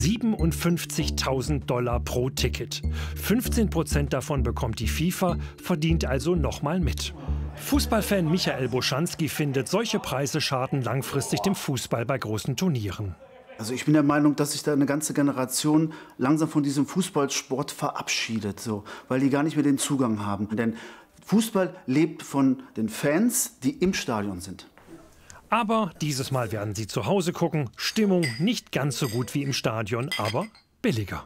$57.000 pro Ticket. 15% davon bekommt die FIFA, verdient also nochmal mit. Fußballfan Michael Boschanski findet, solche Preise schaden langfristig dem Fußball bei großen Turnieren. Also ich bin der Meinung, dass sich da eine ganze Generation langsam von diesem Fußballsport verabschiedet, so, weil die gar nicht mehr den Zugang haben. Denn Fußball lebt von den Fans, die im Stadion sind. Aber dieses Mal werden sie zu Hause gucken. Stimmung nicht ganz so gut wie im Stadion, aber billiger.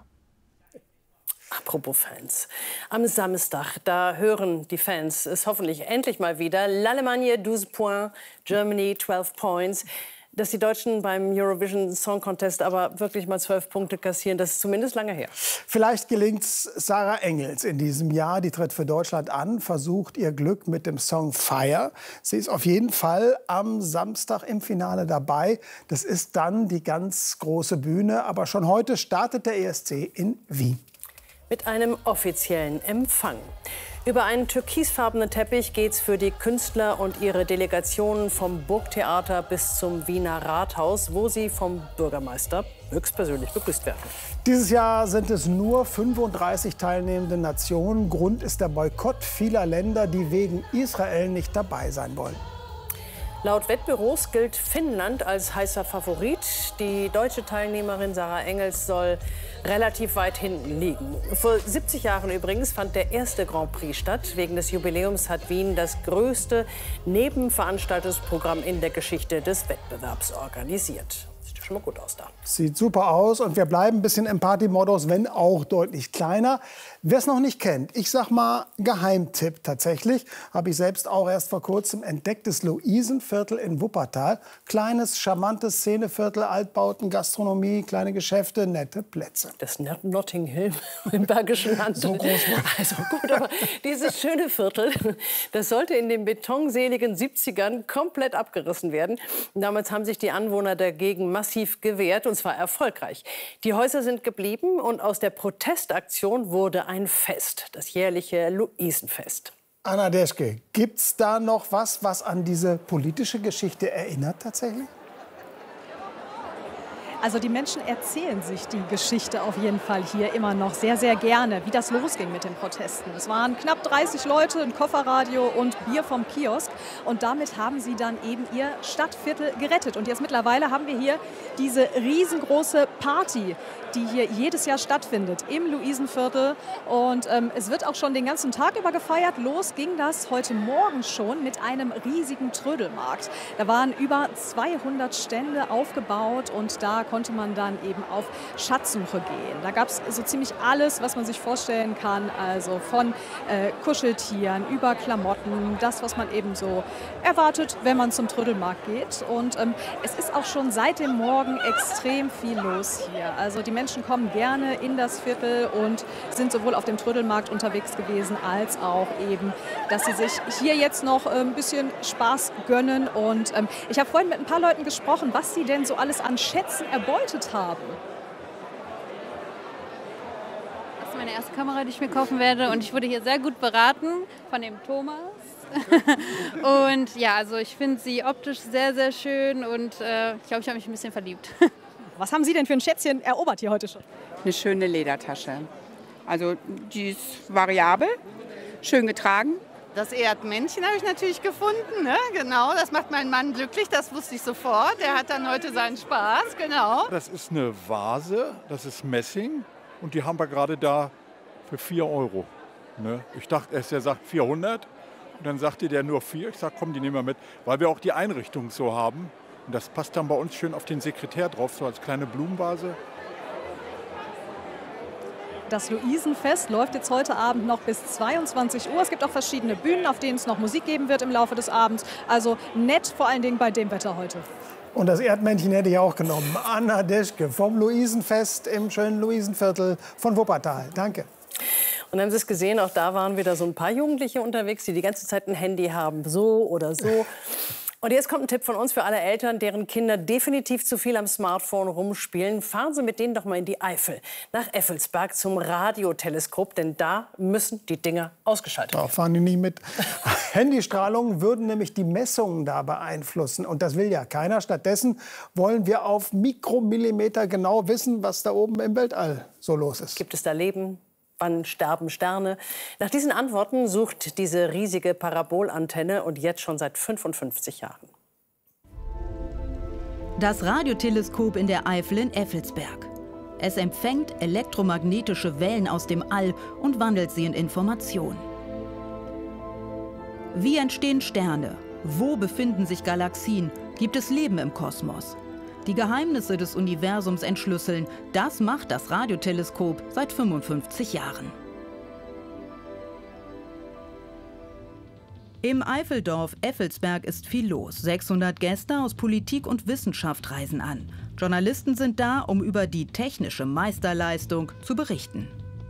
Apropos Fans. Am Samstag, da hören die Fans es hoffentlich endlich mal wieder. L'Allemagne 12 points, Germany 12 points. Dass die Deutschen beim Eurovision Song Contest aber wirklich mal 12 Punkte kassieren, das ist zumindest lange her. Vielleicht gelingt's Sarah Engels in diesem Jahr. Die tritt für Deutschland an, versucht ihr Glück mit dem Song Fire. Sie ist auf jeden Fall am Samstag im Finale dabei. Das ist dann die ganz große Bühne. Aber schon heute startet der ESC in Wien. Mit einem offiziellen Empfang. Über einen türkisfarbenen Teppich geht's für die Künstler und ihre Delegationen vom Burgtheater bis zum Wiener Rathaus, wo sie vom Bürgermeister höchstpersönlich begrüßt werden. Dieses Jahr sind es nur 35 teilnehmende Nationen. Grund ist der Boykott vieler Länder, die wegen Israel nicht dabei sein wollen. Laut Wettbüros gilt Finnland als heißer Favorit. Die deutsche Teilnehmerin Sarah Engels soll relativ weit hinten liegen. Vor 70 Jahren übrigens fand der erste Grand Prix statt. Wegen des Jubiläums hat Wien das größte Nebenveranstaltungsprogramm in der Geschichte des Wettbewerbs organisiert. Sieht schon mal gut aus da. Sieht super aus und wir bleiben ein bisschen im Partymodus, wenn auch deutlich kleiner. Wer es noch nicht kennt, ich sag mal Geheimtipp tatsächlich, habe ich selbst auch erst vor kurzem entdeckt, das Luisenviertel in Wuppertal. Kleines, charmantes Szeneviertel, Altbauten, Gastronomie, kleine Geschäfte, nette Plätze. Das Notting Hill im Bergischen Land. So groß. Also gut, aber dieses schöne Viertel, das sollte in den betonseligen 70ern komplett abgerissen werden. Damals haben sich die Anwohner dagegen massiv gewehrt, und zwar erfolgreich. Die Häuser sind geblieben und aus der Protestaktion wurde ein Fest, das jährliche Luisenfest. Anna Deschke, gibt's da noch was an diese politische Geschichte erinnert tatsächlich? Also die Menschen erzählen sich die Geschichte auf jeden Fall hier immer noch sehr, sehr gerne, wie das losging mit den Protesten. Es waren knapp 30 Leute, ein Kofferradio und Bier vom Kiosk. Und damit haben sie dann eben ihr Stadtviertel gerettet. Und jetzt mittlerweile haben wir hier diese riesengroße Party, die hier jedes Jahr stattfindet im Luisenviertel. Und es wird auch schon den ganzen Tag über gefeiert. Los ging das heute Morgen schon mit einem riesigen Trödelmarkt. Da waren über 200 Stände aufgebaut und da konnte man dann eben auf Schatzsuche gehen. Da gab es so ziemlich alles, was man sich vorstellen kann. Also von Kuscheltieren über Klamotten, das, was man eben so erwartet, wenn man zum Trödelmarkt geht. Und es ist auch schon seit dem Morgen extrem viel los hier. Also die Menschen kommen gerne in das Viertel und sind sowohl auf dem Trödelmarkt unterwegs gewesen, als auch eben, dass sie sich hier jetzt noch ein bisschen Spaß gönnen. Und ich habe vorhin mit ein paar Leuten gesprochen, was sie denn so alles an Schätzen erbeutet haben. Das ist meine erste Kamera, die ich mir kaufen werde. Und ich wurde hier sehr gut beraten von dem Thomas. Und ja, also ich finde sie optisch sehr, sehr schön und ich glaube, ich habe mich ein bisschen verliebt. Was haben Sie denn für ein Schätzchen erobert hier heute schon? Eine schöne Ledertasche. Also die ist variabel, schön getragen. Das Erdmännchen habe ich natürlich gefunden, ne? Genau, das macht meinen Mann glücklich, das wusste ich sofort. Der hat dann heute seinen Spaß, genau. Das ist eine Vase, das ist Messing und die haben wir gerade da für 4 Euro. Ne? Ich dachte erst, er sagt 400 und dann sagte der nur 4. Ich sage, komm, die nehmen wir mit, weil wir auch die Einrichtung so haben. Und das passt dann bei uns schön auf den Sekretär drauf, so als kleine Blumenvase. Das Luisenfest läuft jetzt heute Abend noch bis 22 Uhr. Es gibt auch verschiedene Bühnen, auf denen es noch Musik geben wird im Laufe des Abends. Also nett, vor allen Dingen bei dem Wetter heute. Und das Erdmännchen hätte ich auch genommen. Anna Deschke vom Luisenfest im schönen Luisenviertel von Wuppertal. Danke. Und haben Sie es gesehen, auch da waren wieder so ein paar Jugendliche unterwegs, die die ganze Zeit ein Handy haben, so oder so. Und jetzt kommt ein Tipp von uns für alle Eltern, deren Kinder definitiv zu viel am Smartphone rumspielen. Fahren Sie mit denen doch mal in die Eifel, nach Effelsberg zum Radioteleskop, denn da müssen die Dinger ausgeschaltet werden. Fahren die nicht mit. Handystrahlungen würden nämlich die Messungen da beeinflussen. Und das will ja keiner. Stattdessen wollen wir auf Mikromillimeter genau wissen, was da oben im Weltall so los ist. Gibt es da Leben? Wann sterben Sterne? Nach diesen Antworten sucht diese riesige Parabolantenne und jetzt schon seit 55 Jahren. Das Radioteleskop in der Eifel in Effelsberg. Es empfängt elektromagnetische Wellen aus dem All und wandelt sie in Information. Wie entstehen Sterne? Wo befinden sich Galaxien? Gibt es Leben im Kosmos? Die Geheimnisse des Universums entschlüsseln, das macht das Radioteleskop seit 55 Jahren. Im Eifeldorf Effelsberg ist viel los. 600 Gäste aus Politik und Wissenschaft reisen an. Journalisten sind da, um über die technische Meisterleistung zu berichten.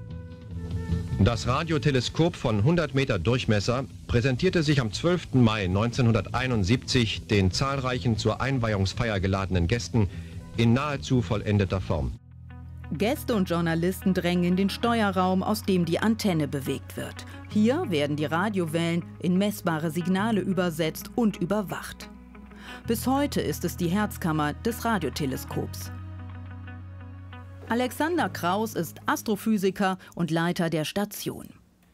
Das Radioteleskop von 100 Meter Durchmesser präsentierte sich am 12. Mai 1971 den zahlreichen zur Einweihungsfeier geladenen Gästen in nahezu vollendeter Form. Gäste und Journalisten drängen in den Steuerraum, aus dem die Antenne bewegt wird. Hier werden die Radiowellen in messbare Signale übersetzt und überwacht. Bis heute ist es die Herzkammer des Radioteleskops. Alexander Kraus ist Astrophysiker und Leiter der Station.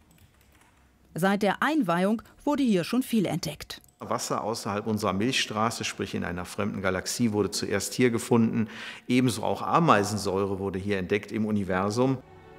Seit der Einweihung wurde hier schon viel entdeckt. Wasser außerhalb unserer Milchstraße, sprich in einer fremden Galaxie, wurde zuerst hier gefunden. Ebenso auch Ameisensäure wurde hier entdeckt im Universum.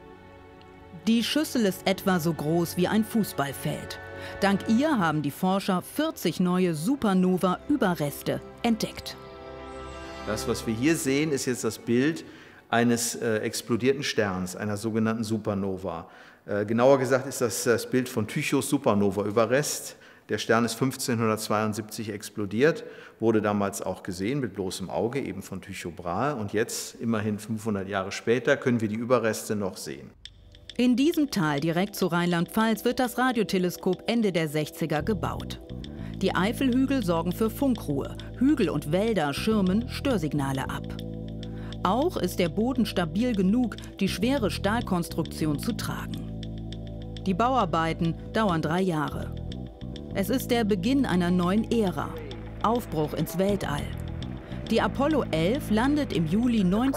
Die Schüssel ist etwa so groß wie ein Fußballfeld. Dank ihr haben die Forscher 40 neue Supernova-Überreste entdeckt. Das, was wir hier sehen, ist jetzt das Bild eines explodierten Sterns, einer sogenannten Supernova. Genauer gesagt ist das das Bild von Tychos Supernova-Überrest. Der Stern ist 1572 explodiert, wurde damals auch gesehen mit bloßem Auge, eben von Tycho Brahe. Und jetzt, immerhin 500 Jahre später, können wir die Überreste noch sehen. In diesem Tal direkt zu Rheinland-Pfalz wird das Radioteleskop Ende der 60er gebaut. Die Eifelhügel sorgen für Funkruhe. Hügel und Wälder schirmen Störsignale ab. Auch ist der Boden stabil genug, die schwere Stahlkonstruktion zu tragen. Die Bauarbeiten dauern 3 Jahre. Es ist der Beginn einer neuen Ära. Aufbruch ins Weltall. Die Apollo 11 landet im Juli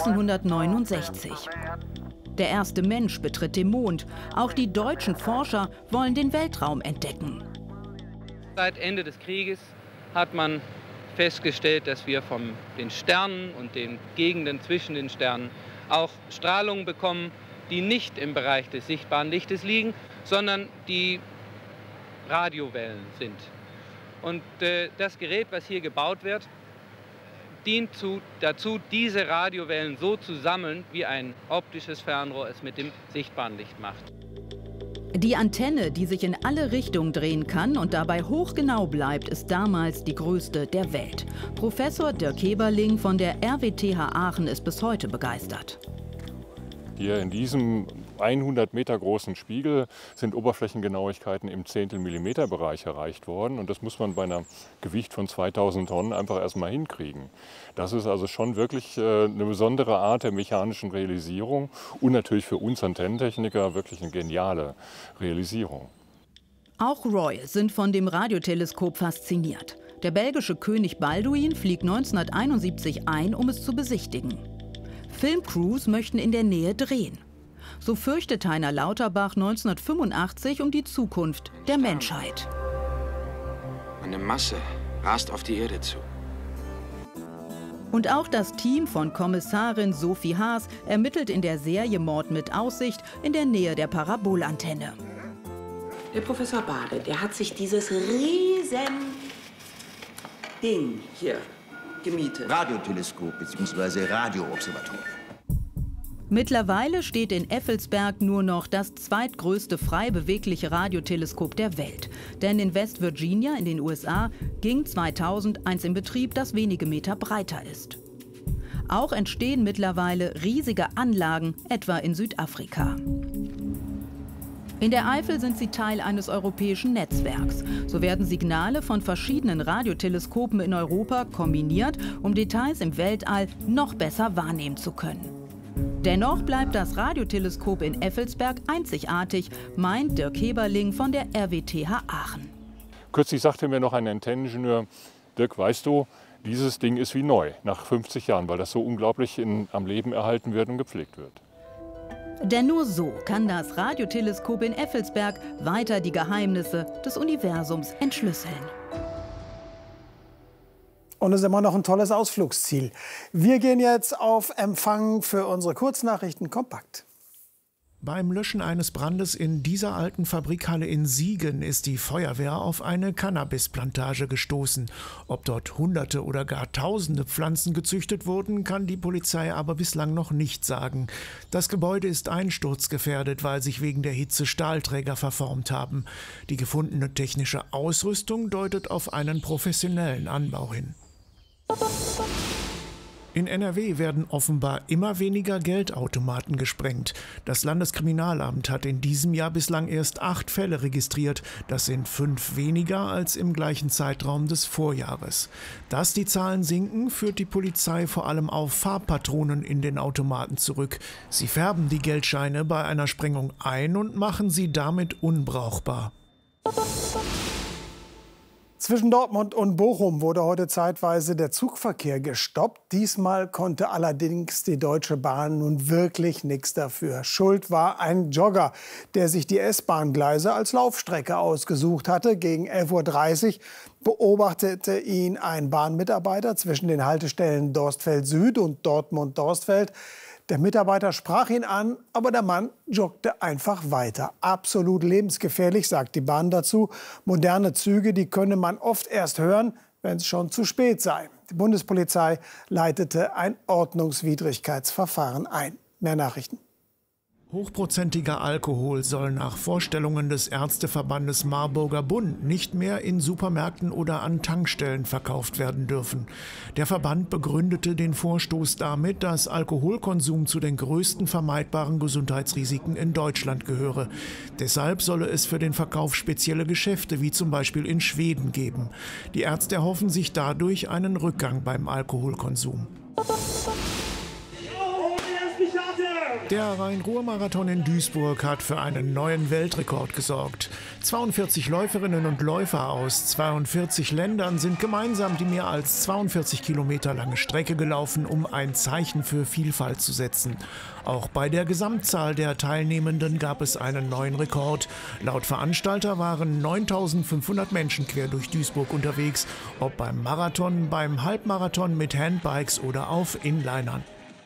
1969. Der erste Mensch betritt den Mond. Auch die deutschen Forscher wollen den Weltraum entdecken. Seit Ende des Krieges hat man festgestellt, dass wir von den Sternen und den Gegenden zwischen den Sternen auch Strahlungen bekommen, die nicht im Bereich des sichtbaren Lichtes liegen, sondern die Radiowellen sind. Und das Gerät, was hier gebaut wird, dient dazu, diese Radiowellen so zu sammeln, wie ein optisches Fernrohr es mit dem sichtbaren Licht macht. Die Antenne, die sich in alle Richtungen drehen kann und dabei hochgenau bleibt, ist damals die größte der Welt. Professor Dirk Heberling von der RWTH Aachen ist bis heute begeistert. Hier in diesem 100 Meter großen Spiegel sind Oberflächengenauigkeiten im Zehntel-Millimeter-Bereich erreicht worden. Und das muss man bei einem Gewicht von 2000 Tonnen einfach erstmal hinkriegen. Das ist also schon wirklich eine besondere Art der mechanischen Realisierung und natürlich für uns Antennentechniker wirklich eine geniale Realisierung. Auch Royals sind von dem Radioteleskop fasziniert. Der belgische König Balduin fliegt 1971 ein, um es zu besichtigen. Filmcrews möchten in der Nähe drehen. So fürchtet Heiner Lauterbach 1985 um die Zukunft der Menschheit. Eine Masse rast auf die Erde zu. Und auch das Team von Kommissarin Sophie Haas ermittelt in der Serie Mord mit Aussicht in der Nähe der Parabolantenne. Der Professor Bade, der hat sich dieses riesen Ding hier gemietet. Radioteleskop bzw. Radioobservatorium. Mittlerweile steht in Effelsberg nur noch das zweitgrößte frei bewegliche Radioteleskop der Welt. Denn in West Virginia in den USA ging 2000 eins in Betrieb, das wenige Meter breiter ist. Auch entstehen mittlerweile riesige Anlagen, etwa in Südafrika. In der Eifel sind sie Teil eines europäischen Netzwerks. So werden Signale von verschiedenen Radioteleskopen in Europa kombiniert, um Details im Weltall noch besser wahrnehmen zu können. Dennoch bleibt das Radioteleskop in Effelsberg einzigartig, meint Dirk Heberling von der RWTH Aachen. Kürzlich sagte mir noch ein Antenneningenieur: Dirk, weißt du, dieses Ding ist wie neu nach 50 Jahren, weil das so unglaublich am Leben erhalten wird und gepflegt wird. Denn nur so kann das Radioteleskop in Effelsberg weiter die Geheimnisse des Universums entschlüsseln. Und es ist immer noch ein tolles Ausflugsziel. Wir gehen jetzt auf Empfang für unsere Kurznachrichten kompakt. Beim Löschen eines Brandes in dieser alten Fabrikhalle in Siegen ist die Feuerwehr auf eine Cannabisplantage gestoßen. Ob dort Hunderte oder gar Tausende Pflanzen gezüchtet wurden, kann die Polizei aber bislang noch nicht sagen. Das Gebäude ist einsturzgefährdet, weil sich wegen der Hitze Stahlträger verformt haben. Die gefundene technische Ausrüstung deutet auf einen professionellen Anbau hin. In NRW werden offenbar immer weniger Geldautomaten gesprengt. Das Landeskriminalamt hat in diesem Jahr bislang erst 8 Fälle registriert. Das sind 5 weniger als im gleichen Zeitraum des Vorjahres. Dass die Zahlen sinken, führt die Polizei vor allem auf Farbpatronen in den Automaten zurück. Sie färben die Geldscheine bei einer Sprengung ein und machen sie damit unbrauchbar. Zwischen Dortmund und Bochum wurde heute zeitweise der Zugverkehr gestoppt. Diesmal konnte allerdings die Deutsche Bahn nun wirklich nichts dafür. Schuld war ein Jogger, der sich die S-Bahn-Gleise als Laufstrecke ausgesucht hatte. Gegen 11:30 Uhr beobachtete ihn ein Bahnmitarbeiter zwischen den Haltestellen Dorstfeld Süd und Dortmund-Dorstfeld. Der Mitarbeiter sprach ihn an, aber der Mann joggte einfach weiter. Absolut lebensgefährlich, sagt die Bahn dazu. Moderne Züge, die könne man oft erst hören, wenn es schon zu spät sei. Die Bundespolizei leitete ein Ordnungswidrigkeitsverfahren ein. Mehr Nachrichten. Hochprozentiger Alkohol soll nach Vorstellungen des Ärzteverbandes Marburger Bund nicht mehr in Supermärkten oder an Tankstellen verkauft werden dürfen. Der Verband begründete den Vorstoß damit, dass Alkoholkonsum zu den größten vermeidbaren Gesundheitsrisiken in Deutschland gehöre. Deshalb solle es für den Verkauf spezielle Geschäfte wie zum Beispiel in Schweden geben. Die Ärzte erhoffen sich dadurch einen Rückgang beim Alkoholkonsum. Der Rhein-Ruhr-Marathon in Duisburg hat für einen neuen Weltrekord gesorgt. 42 Läuferinnen und Läufer aus 42 Ländern sind gemeinsam die mehr als 42 Kilometer lange Strecke gelaufen, um ein Zeichen für Vielfalt zu setzen. Auch bei der Gesamtzahl der Teilnehmenden gab es einen neuen Rekord. Laut Veranstalter waren 9.500 Menschen quer durch Duisburg unterwegs, ob beim Marathon, beim Halbmarathon mit Handbikes oder auf Inlinern.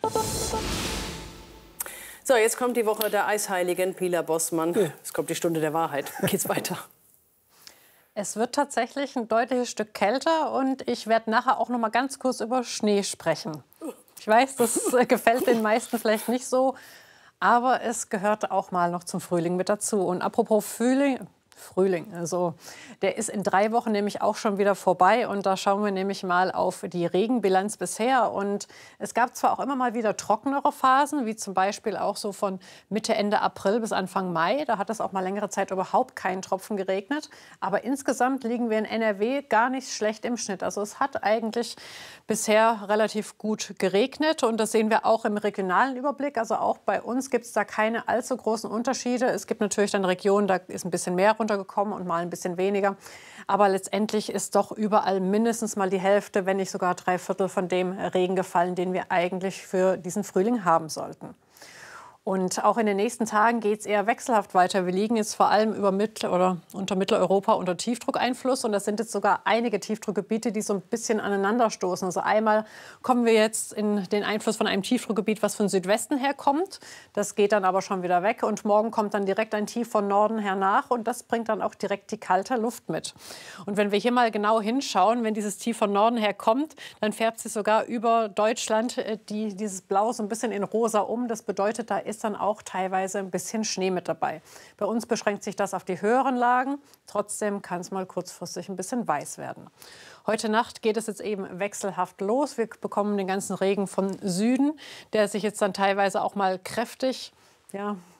So, jetzt kommt die Woche der Eisheiligen, Pila Bossmann. Es kommt die Stunde der Wahrheit. Geht's weiter? Es wird tatsächlich ein deutliches Stück kälter und ich werde nachher auch noch mal ganz kurz über Schnee sprechen. Ich weiß, das gefällt den meisten vielleicht nicht so, aber es gehört auch mal noch zum Frühling mit dazu. Und apropos Frühling, also der ist in 3 Wochen nämlich auch schon wieder vorbei und da schauen wir nämlich mal auf die Regenbilanz bisher und es gab zwar auch immer mal wieder trockenere Phasen, wie zum Beispiel auch so von Mitte, Ende April bis Anfang Mai, da hat es auch mal längere Zeit überhaupt keinen Tropfen geregnet, aber insgesamt liegen wir in NRW gar nicht schlecht im Schnitt, also es hat eigentlich bisher relativ gut geregnet und das sehen wir auch im regionalen Überblick, also auch bei uns gibt es da keine allzu großen Unterschiede, es gibt natürlich dann Regionen, da ist ein bisschen mehr runtergekommen und mal ein bisschen weniger. Aber letztendlich ist doch überall mindestens mal die Hälfte, wenn nicht sogar 3/4 von dem Regen gefallen, den wir eigentlich für diesen Frühling haben sollten. Und auch in den nächsten Tagen geht es eher wechselhaft weiter. Wir liegen jetzt vor allem unter Mitteleuropa unter Tiefdruckeinfluss. Und das sind jetzt sogar einige Tiefdruckgebiete, die so ein bisschen aneinanderstoßen. Also einmal kommen wir jetzt in den Einfluss von einem Tiefdruckgebiet, was von Südwesten her kommt. Das geht dann aber schon wieder weg. Und morgen kommt dann direkt ein Tief von Norden her nach. Und das bringt dann auch direkt die kalte Luft mit. Und wenn wir hier mal genau hinschauen, wenn dieses Tief von Norden her kommt, dann färbt sich sogar über Deutschland dieses Blau so ein bisschen in rosa um. Das bedeutet, da ist dann auch teilweise ein bisschen Schnee mit dabei. Bei uns beschränkt sich das auf die höheren Lagen. Trotzdem kann es mal kurzfristig ein bisschen weiß werden. Heute Nacht geht es jetzt eben wechselhaft los. Wir bekommen den ganzen Regen von Süden, der sich jetzt dann teilweise auch mal kräftig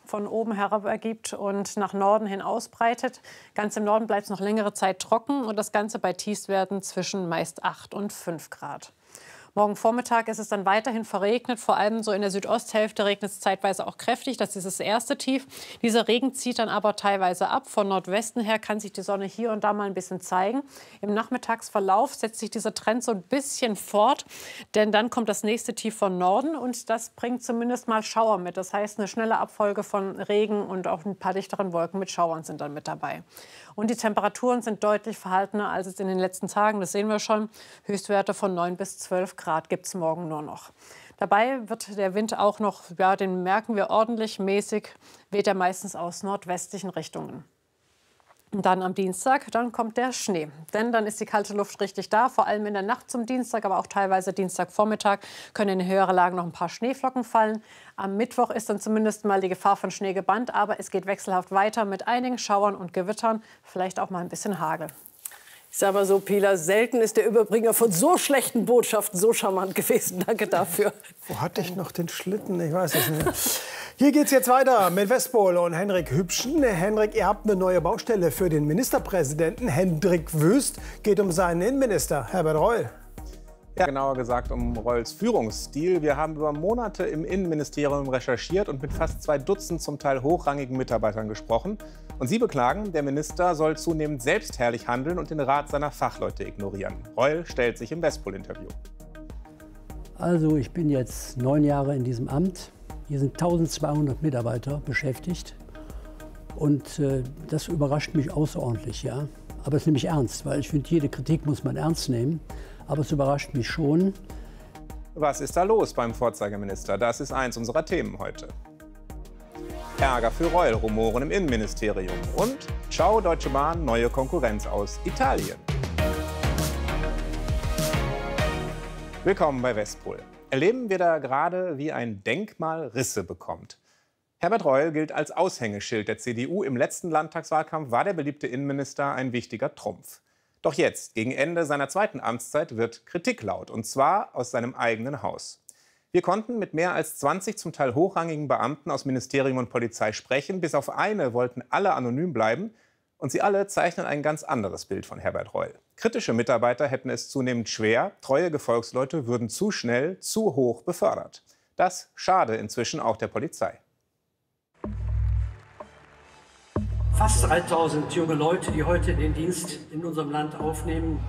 von oben herab ergibt und nach Norden hin ausbreitet. Ganz im Norden bleibt es noch längere Zeit trocken und das Ganze bei Tiefstwerten zwischen meist 8 und 5 Grad. Morgen Vormittag ist es dann weiterhin verregnet, vor allem so in der Südosthälfte regnet es zeitweise auch kräftig. Das ist das erste Tief. Dieser Regen zieht dann aber teilweise ab. Von Nordwesten her kann sich die Sonne hier und da mal ein bisschen zeigen. Im Nachmittagsverlauf setzt sich dieser Trend so ein bisschen fort, denn dann kommt das nächste Tief von Norden und das bringt zumindest mal Schauer mit. Das heißt, eine schnelle Abfolge von Regen und auch ein paar dichteren Wolken mit Schauern sind dann mit dabei. Und die Temperaturen sind deutlich verhaltener als es in den letzten Tagen. Das sehen wir schon. Höchstwerte von 9 bis 12 Grad gibt es morgen nur noch. Dabei wird der Wind auch noch, ja, den merken wir ordentlich, mäßig, weht er meistens aus nordwestlichen Richtungen. Und dann am Dienstag, dann kommt der Schnee. Denn dann ist die kalte Luft richtig da, vor allem in der Nacht zum Dienstag, aber auch teilweise Dienstagvormittag können in höhere Lagen noch ein paar Schneeflocken fallen. Am Mittwoch ist dann zumindest mal die Gefahr von Schnee gebannt, aber es geht wechselhaft weiter mit einigen Schauern und Gewittern, vielleicht auch mal ein bisschen Hagel. Ich sage mal so, Pila, selten ist der Überbringer von so schlechten Botschaften so charmant gewesen. Danke dafür. Wo hatte ich noch den Schlitten? Ich weiß es nicht. Hier geht's jetzt weiter mit Westpol und Henrik Hübschen. Henrik, ihr habt eine neue Baustelle für den Ministerpräsidenten. Hendrik Wüst geht um seinen Innenminister, Herbert Reul. Ja, genauer gesagt um Reuls Führungsstil. Wir haben über Monate im Innenministerium recherchiert und mit fast 2 Dutzend zum Teil hochrangigen Mitarbeitern gesprochen. Und sie beklagen, der Minister soll zunehmend selbstherrlich handeln und den Rat seiner Fachleute ignorieren. Reul stellt sich im Westpol-Interview. Also ich bin jetzt 9 Jahre in diesem Amt. Hier sind 1200 Mitarbeiter beschäftigt. Und das überrascht mich außerordentlich, ja. Aber es nehme ich ernst, weil ich finde, jede Kritik muss man ernst nehmen. Aber es überrascht mich schon. Was ist da los beim Vorzeigeminister? Das ist eins unserer Themen heute. Ärger für Reul, Rumoren im Innenministerium. Und ciao Deutsche Bahn, neue Konkurrenz aus Italien. Willkommen bei Westpol. Erleben wir da gerade, wie ein Denkmal Risse bekommt. Herbert Reul gilt als Aushängeschild der CDU. Im letzten Landtagswahlkampf war der beliebte Innenminister ein wichtiger Trumpf. Doch jetzt, gegen Ende seiner zweiten Amtszeit, wird Kritik laut, und zwar aus seinem eigenen Haus. Wir konnten mit mehr als 20 zum Teil hochrangigen Beamten aus Ministerium und Polizei sprechen. Bis auf eine wollten alle anonym bleiben. Und sie alle zeichnen ein ganz anderes Bild von Herbert Reul. Kritische Mitarbeiter hätten es zunehmend schwer. Treue Gefolgsleute würden zu schnell, zu hoch befördert. Das schade inzwischen auch der Polizei. Fast 3000 junge Leute, die heute den Dienst in unserem Land aufnehmen.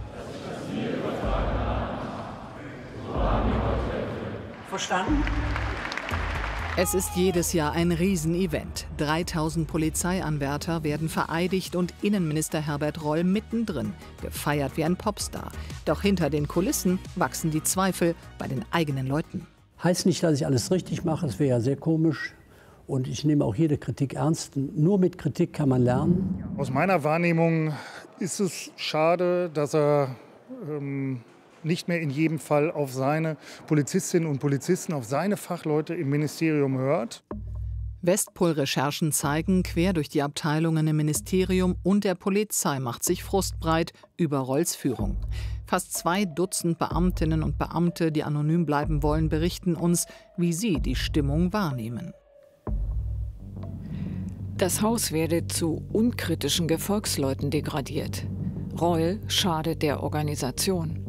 Verstanden? Es ist jedes Jahr ein Riesenevent. 3000 Polizeianwärter werden vereidigt und Innenminister Herbert Reul mittendrin, gefeiert wie ein Popstar. Doch hinter den Kulissen wachsen die Zweifel bei den eigenen Leuten. Heißt nicht, dass ich alles richtig mache, das wäre ja sehr komisch. Und ich nehme auch jede Kritik ernst. Nur mit Kritik kann man lernen. Aus meiner Wahrnehmung ist es schade, dass er nicht mehr in jedem Fall auf seine Polizistinnen und Polizisten, auf seine Fachleute im Ministerium hört. Westpol-Recherchen zeigen, quer durch die Abteilungen im Ministerium und der Polizei macht sich Frust breit über Reuls Führung. Fast 2 Dutzend Beamtinnen und Beamte, die anonym bleiben wollen, berichten uns, wie sie die Stimmung wahrnehmen. Das Haus werde zu unkritischen Gefolgsleuten degradiert. Reul schadet der Organisation.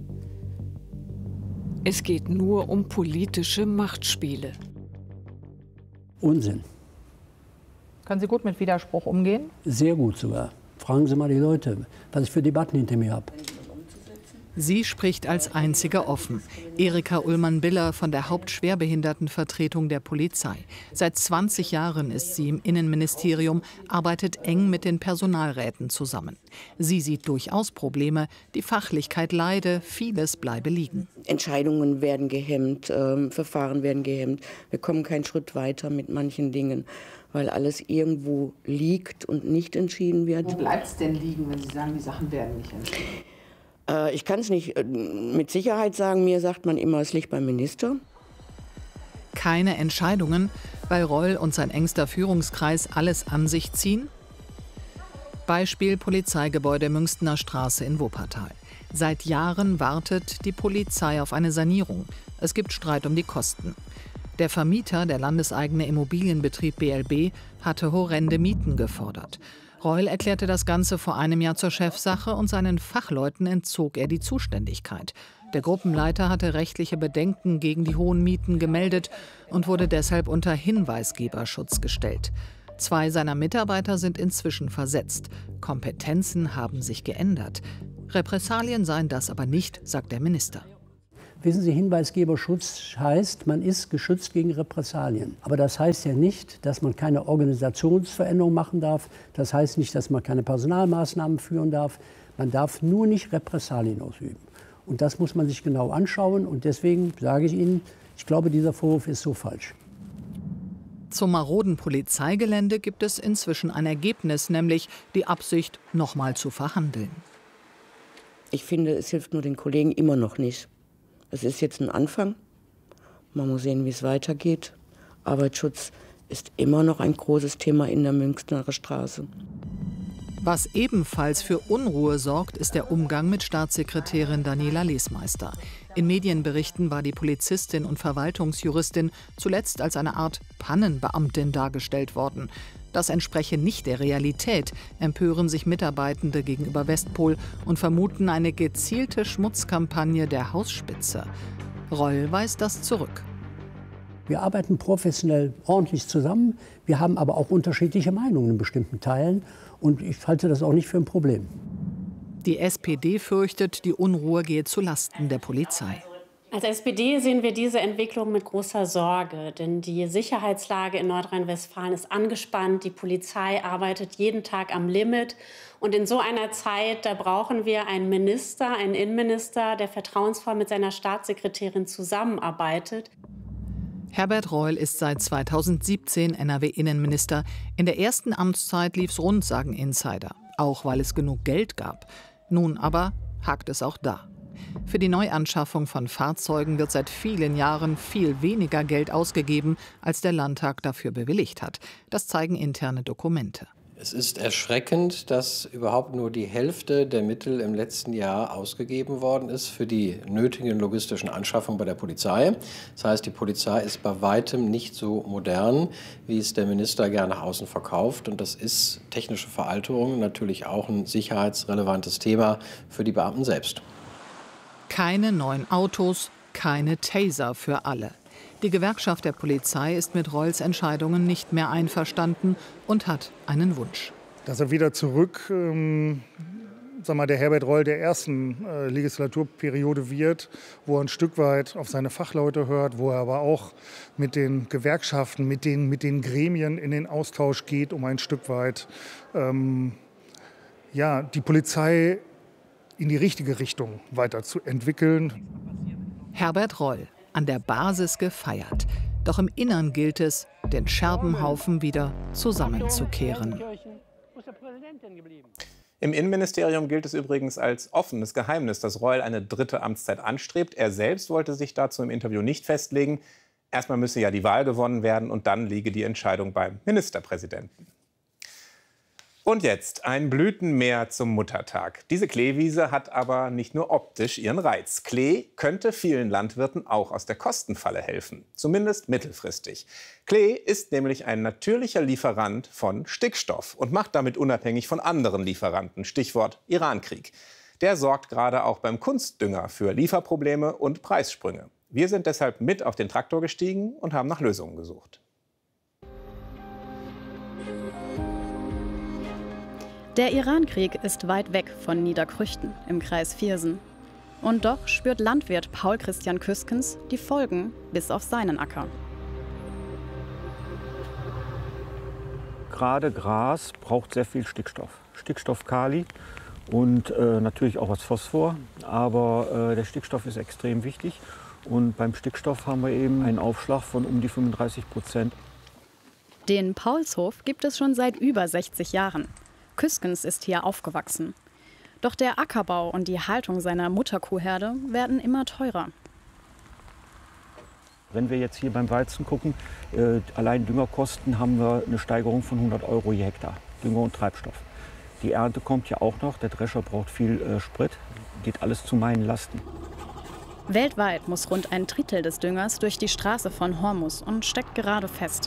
Es geht nur um politische Machtspiele. Unsinn. Können Sie gut mit Widerspruch umgehen? Sehr gut sogar. Fragen Sie mal die Leute, was ich für Debatten hinter mir habe. Sie spricht als einzige offen. Erika Ullmann-Biller von der Hauptschwerbehindertenvertretung der Polizei. Seit 20 Jahren ist sie im Innenministerium, arbeitet eng mit den Personalräten zusammen. Sie sieht durchaus Probleme, die Fachlichkeit leide, vieles bleibe liegen. Entscheidungen werden gehemmt, Verfahren werden gehemmt. Wir kommen keinen Schritt weiter mit manchen Dingen, weil alles irgendwo liegt und nicht entschieden wird. Wo bleibt es denn liegen, wenn Sie sagen, die Sachen werden nicht entschieden? Ich kann es nicht mit Sicherheit sagen. Mir sagt man immer, es liegt beim Minister. Keine Entscheidungen, weil Reul und sein engster Führungskreis alles an sich ziehen? Beispiel Polizeigebäude Münstener Straße in Wuppertal. Seit Jahren wartet die Polizei auf eine Sanierung. Es gibt Streit um die Kosten. Der Vermieter, der landeseigene Immobilienbetrieb BLB, hatte horrende Mieten gefordert. Reul erklärte das Ganze vor einem Jahr zur Chefsache und seinen Fachleuten entzog er die Zuständigkeit. Der Gruppenleiter hatte rechtliche Bedenken gegen die hohen Mieten gemeldet und wurde deshalb unter Hinweisgeberschutz gestellt. 2 seiner Mitarbeiter sind inzwischen versetzt. Kompetenzen haben sich geändert. Repressalien seien das aber nicht, sagt der Minister. Wissen Sie, Hinweisgeberschutz heißt, man ist geschützt gegen Repressalien. Aber das heißt ja nicht, dass man keine Organisationsveränderung machen darf. Das heißt nicht, dass man keine Personalmaßnahmen führen darf. Man darf nur nicht Repressalien ausüben. Und das muss man sich genau anschauen. Und deswegen sage ich Ihnen, ich glaube, dieser Vorwurf ist so falsch. Zum maroden Polizeigelände gibt es inzwischen ein Ergebnis, nämlich die Absicht, nochmal zu verhandeln. Ich finde, es hilft nur den Kollegen immer noch nicht. Es ist jetzt ein Anfang. Man muss sehen, wie es weitergeht. Arbeitsschutz ist immer noch ein großes Thema in der Münchner Straße. Was ebenfalls für Unruhe sorgt, ist der Umgang mit Staatssekretärin Daniela Lesmeister. In Medienberichten war die Polizistin und Verwaltungsjuristin zuletzt als eine Art Pannenbeamtin dargestellt worden. Das entspreche nicht der Realität, empören sich Mitarbeitende gegenüber Westpol und vermuten eine gezielte Schmutzkampagne der Hausspitze. Reul weist das zurück. Wir arbeiten professionell ordentlich zusammen. Wir haben aber auch unterschiedliche Meinungen in bestimmten Teilen. Und ich halte das auch nicht für ein Problem. Die SPD fürchtet, die Unruhe gehe zu Lasten der Polizei. Als SPD sehen wir diese Entwicklung mit großer Sorge, denn die Sicherheitslage in Nordrhein-Westfalen ist angespannt. Die Polizei arbeitet jeden Tag am Limit. Und in so einer Zeit, da brauchen wir einen Minister, einen Innenminister, der vertrauensvoll mit seiner Staatssekretärin zusammenarbeitet. Herbert Reul ist seit 2017 NRW-Innenminister. In der ersten Amtszeit lief's rund, sagen Insider. Auch weil es genug Geld gab. Nun aber hakt es auch da. Für die Neuanschaffung von Fahrzeugen wird seit vielen Jahren viel weniger Geld ausgegeben, als der Landtag dafür bewilligt hat. Das zeigen interne Dokumente. Es ist erschreckend, dass überhaupt nur die Hälfte der Mittel im letzten Jahr ausgegeben worden ist für die nötigen logistischen Anschaffungen bei der Polizei. Das heißt, die Polizei ist bei weitem nicht so modern, wie es der Minister gerne nach außen verkauft. Und das ist technische Veralterung natürlich auch ein sicherheitsrelevantes Thema für die Beamten selbst. Keine neuen Autos, keine Taser für alle. Die Gewerkschaft der Polizei ist mit Reuls Entscheidungen nicht mehr einverstanden und hat einen Wunsch. Dass er wieder zurück, der Herbert Reul der ersten Legislaturperiode wird, wo er ein Stück weit auf seine Fachleute hört, wo er aber auch mit den Gewerkschaften, mit den Gremien in den Austausch geht, um ein Stück weit die Polizei in die richtige Richtung weiterzuentwickeln. Herbert Reul. An der Basis gefeiert. Doch im Innern gilt es, den Scherbenhaufen wieder zusammenzukehren. Im Innenministerium gilt es übrigens als offenes Geheimnis, dass Reul eine dritte Amtszeit anstrebt. Er selbst wollte sich dazu im Interview nicht festlegen. Erstmal müsse ja die Wahl gewonnen werden und dann liege die Entscheidung beim Ministerpräsidenten. Und jetzt ein Blütenmeer zum Muttertag. Diese Kleewiese hat aber nicht nur optisch ihren Reiz. Klee könnte vielen Landwirten auch aus der Kostenfalle helfen, zumindest mittelfristig. Klee ist nämlich ein natürlicher Lieferant von Stickstoff und macht damit unabhängig von anderen Lieferanten, Stichwort Irankrieg. Der sorgt gerade auch beim Kunstdünger für Lieferprobleme und Preissprünge. Wir sind deshalb mit auf den Traktor gestiegen und haben nach Lösungen gesucht. Der Irankrieg ist weit weg von Niederkrüchten im Kreis Viersen. Und doch spürt Landwirt Paul Christian Küskens die Folgen bis auf seinen Acker. Gerade Gras braucht sehr viel Stickstoff. Stickstoff, Kali und natürlich auch was Phosphor. Aber der Stickstoff ist extrem wichtig. Und beim Stickstoff haben wir eben einen Aufschlag von um die 35%. Den Paulshof gibt es schon seit über 60 Jahren. Küskens ist hier aufgewachsen. Doch der Ackerbau und die Haltung seiner Mutterkuhherde werden immer teurer. Wenn wir jetzt hier beim Weizen gucken, allein Düngerkosten haben wir eine Steigerung von 100 € je Hektar, Dünger und Treibstoff. Die Ernte kommt ja auch noch, der Drescher braucht viel Sprit, geht alles zu meinen Lasten. Weltweit muss rund ein Drittel des Düngers durch die Straße von Hormuz und steckt gerade fest.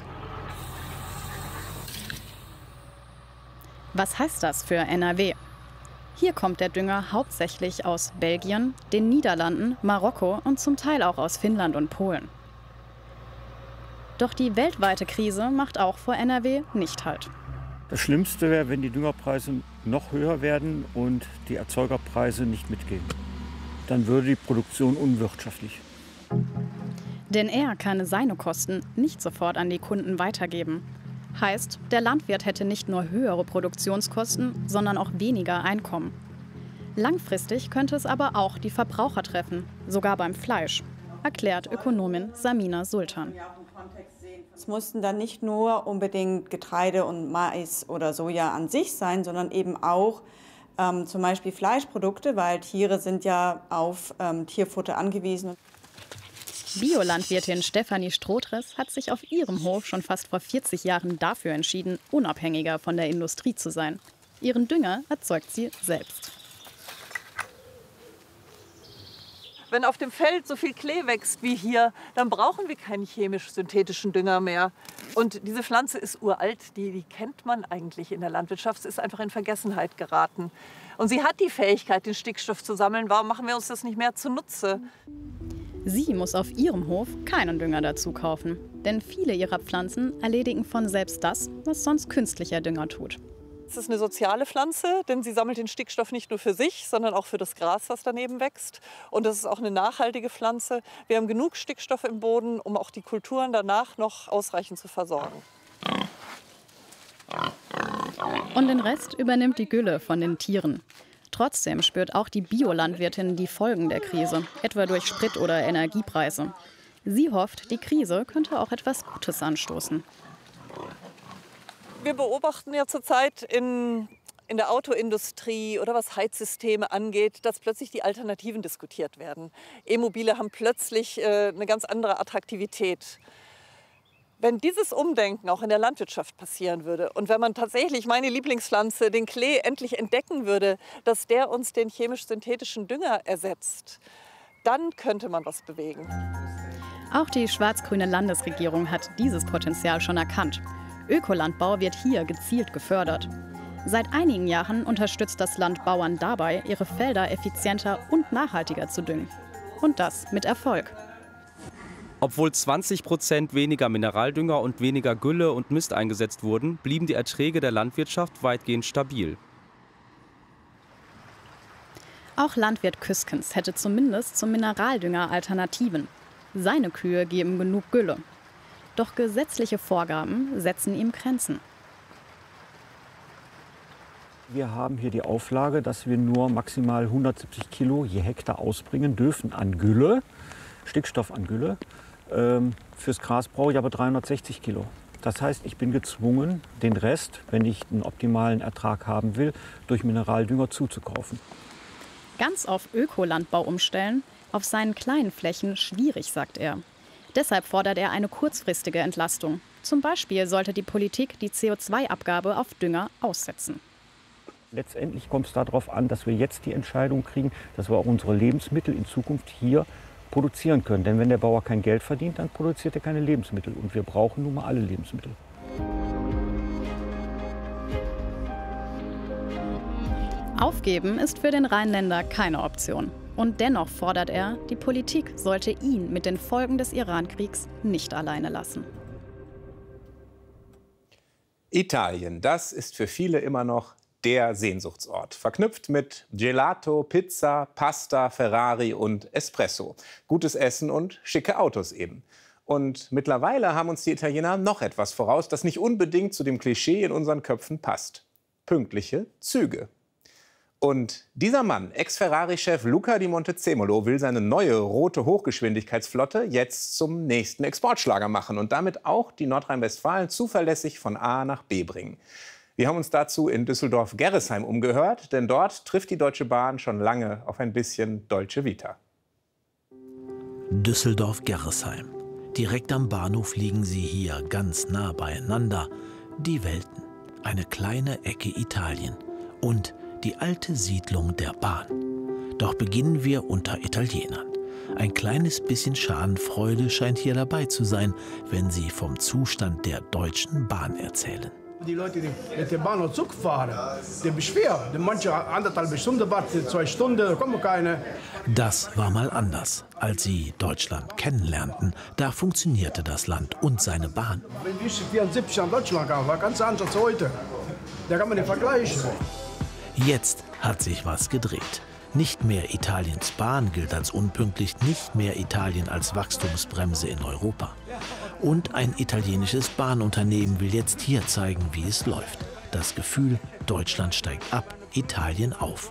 Was heißt das für NRW? Hier kommt der Dünger hauptsächlich aus Belgien, den Niederlanden, Marokko und zum Teil auch aus Finnland und Polen. Doch die weltweite Krise macht auch vor NRW nicht Halt. Das Schlimmste wäre, wenn die Düngerpreise noch höher werden und die Erzeugerpreise nicht mitgehen. Dann würde die Produktion unwirtschaftlich. Denn er kann seine Kosten nicht sofort an die Kunden weitergeben. Heißt, der Landwirt hätte nicht nur höhere Produktionskosten, sondern auch weniger Einkommen. Langfristig könnte es aber auch die Verbraucher treffen, sogar beim Fleisch, erklärt Ökonomin Samina Sultan. Es mussten dann nicht nur unbedingt Getreide und Mais oder Soja an sich sein, sondern eben auch zum Beispiel Fleischprodukte, weil Tiere sind ja auf Tierfutter angewiesen. Biolandwirtin Stefanie Strotres hat sich auf ihrem Hof schon fast vor 40 Jahren dafür entschieden, unabhängiger von der Industrie zu sein. Ihren Dünger erzeugt sie selbst. Wenn auf dem Feld so viel Klee wächst wie hier, dann brauchen wir keinen chemisch-synthetischen Dünger mehr. Und diese Pflanze ist uralt, die kennt man eigentlich in der Landwirtschaft. Sie ist einfach in Vergessenheit geraten. Und sie hat die Fähigkeit, den Stickstoff zu sammeln. Warum machen wir uns das nicht mehr zunutze? Sie muss auf ihrem Hof keinen Dünger dazu kaufen. Denn viele ihrer Pflanzen erledigen von selbst das, was sonst künstlicher Dünger tut. Es ist eine soziale Pflanze, denn sie sammelt den Stickstoff nicht nur für sich, sondern auch für das Gras, das daneben wächst. Und es ist auch eine nachhaltige Pflanze. Wir haben genug Stickstoff im Boden, um auch die Kulturen danach noch ausreichend zu versorgen. Und den Rest übernimmt die Gülle von den Tieren. Trotzdem spürt auch die Biolandwirtin die Folgen der Krise, etwa durch Sprit- oder Energiepreise. Sie hofft, die Krise könnte auch etwas Gutes anstoßen. Wir beobachten ja zurzeit in der Autoindustrie oder was Heizsysteme angeht, dass plötzlich die Alternativen diskutiert werden. E-Mobile haben plötzlich eine ganz andere Attraktivität. Wenn dieses Umdenken auch in der Landwirtschaft passieren würde und wenn man tatsächlich meine Lieblingspflanze, den Klee, endlich entdecken würde, dass der uns den chemisch-synthetischen Dünger ersetzt, dann könnte man was bewegen. Auch die schwarz-grüne Landesregierung hat dieses Potenzial schon erkannt. Ökolandbau wird hier gezielt gefördert. Seit einigen Jahren unterstützt das Land Bauern dabei, ihre Felder effizienter und nachhaltiger zu düngen. Und das mit Erfolg. Obwohl 20% weniger Mineraldünger und weniger Gülle und Mist eingesetzt wurden, blieben die Erträge der Landwirtschaft weitgehend stabil. Auch Landwirt Küskens hätte zumindest zum Mineraldünger Alternativen. Seine Kühe geben genug Gülle. Doch gesetzliche Vorgaben setzen ihm Grenzen. Wir haben hier die Auflage, dass wir nur maximal 170 Kilo je Hektar ausbringen dürfen an Gülle, Stickstoff an Gülle. Fürs Gras brauche ich aber 360 Kilo. Das heißt, ich bin gezwungen, den Rest, wenn ich einen optimalen Ertrag haben will, durch Mineraldünger zuzukaufen. Ganz auf Ökolandbau umstellen, auf seinen kleinen Flächen schwierig, sagt er. Deshalb fordert er eine kurzfristige Entlastung. Zum Beispiel sollte die Politik die CO2-Abgabe auf Dünger aussetzen. Letztendlich kommt es darauf an, dass wir jetzt die Entscheidung kriegen, dass wir auch unsere Lebensmittel in Zukunft hier produzieren können. Denn wenn der Bauer kein Geld verdient, dann produziert er keine Lebensmittel. Und wir brauchen nun mal alle Lebensmittel. Aufgeben ist für den Rheinländer keine Option. Und dennoch fordert er, die Politik sollte ihn mit den Folgen des Iran-Kriegs nicht alleine lassen. Italien, das ist für viele immer noch der Sehnsuchtsort. Verknüpft mit Gelato, Pizza, Pasta, Ferrari und Espresso. Gutes Essen und schicke Autos eben. Und mittlerweile haben uns die Italiener noch etwas voraus, das nicht unbedingt zu dem Klischee in unseren Köpfen passt. Pünktliche Züge. Und dieser Mann, Ex-Ferrari-Chef Luca di Montezemolo, will seine neue rote Hochgeschwindigkeitsflotte jetzt zum nächsten Exportschlager machen und damit auch die Nordrhein-Westfalen zuverlässig von A nach B bringen. Wir haben uns dazu in Düsseldorf-Gerresheim umgehört, denn dort trifft die Deutsche Bahn schon lange auf ein bisschen Dolce Vita. Düsseldorf-Gerresheim. Direkt am Bahnhof liegen sie hier ganz nah beieinander. Die Welten, eine kleine Ecke Italien und die alte Siedlung der Bahn. Doch beginnen wir unter Italienern. Ein kleines bisschen Schadenfreude scheint hier dabei zu sein, wenn sie vom Zustand der Deutschen Bahn erzählen. Die Leute, die mit der Bahn und Zug fahren, die beschweren. Manche 1,5 Stunden warten, 2 Stunden, kommen keine. Das war mal anders, als sie Deutschland kennenlernten. Da funktionierte das Land und seine Bahn. Wenn ich 1974 an Deutschland kam, war ganz anders als heute. Da kann man nicht vergleichen. Jetzt hat sich was gedreht. Nicht mehr Italiens Bahn gilt als unpünktlich, nicht mehr Italien als Wachstumsbremse in Europa. Und ein italienisches Bahnunternehmen will jetzt hier zeigen, wie es läuft. Das Gefühl, Deutschland steigt ab, Italien auf.